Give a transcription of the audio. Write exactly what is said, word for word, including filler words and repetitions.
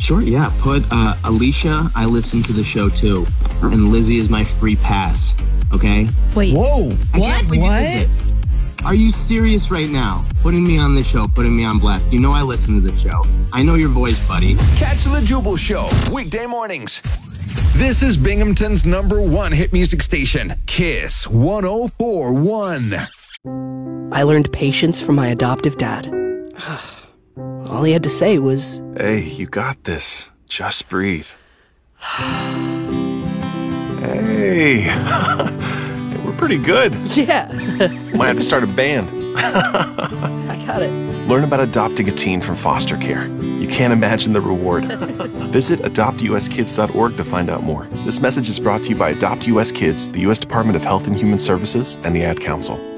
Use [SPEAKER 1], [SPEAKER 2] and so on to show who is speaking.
[SPEAKER 1] Sure, yeah. Put uh, Alicia, I listen to the show too. And Lizzie is my free pass, okay?
[SPEAKER 2] Wait.
[SPEAKER 3] Whoa.
[SPEAKER 1] I
[SPEAKER 3] What?
[SPEAKER 1] can't believe you did
[SPEAKER 3] What?
[SPEAKER 1] this. Are you serious right now? Putting me on this show, putting me on blast. You know I listen to the show. I know your voice, buddy.
[SPEAKER 4] Catch the Jubal Show, weekday mornings. This is Binghamton's number one hit music station, Kiss one oh four one.
[SPEAKER 5] I learned patience from my adoptive dad. All he had to say was,
[SPEAKER 6] Hey, you got this. Just breathe. Hey. We're pretty good.
[SPEAKER 5] yeah,
[SPEAKER 6] Might have to start a band.
[SPEAKER 5] I got it.
[SPEAKER 6] Learn about adopting a teen from foster care. You can't imagine the reward. Visit adopt u s kids dot org to find out more. This message is brought to you by Adopt U S Kids, the U S Department of Health and Human Services, and the Ad Council.